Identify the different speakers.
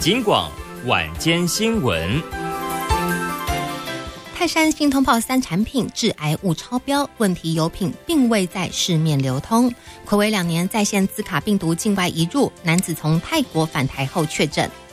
Speaker 1: 警广晚间新闻。
Speaker 2: 泰山新通报3产品致癌物超标，问题油品并未在市面流通。睽违2年再现兹卡病毒境外移入，男子从泰国返台后确诊。